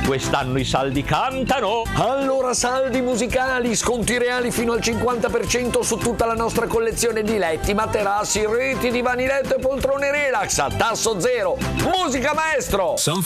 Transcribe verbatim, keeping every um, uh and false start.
quest'anno i saldi cantano. Allora saldi musicali, sconti reali fino al cinquanta per cento su tutta la nostra collezione di letti, materassi, reti, divani letto e poltrone relax a tasso zero. Musica maestro! San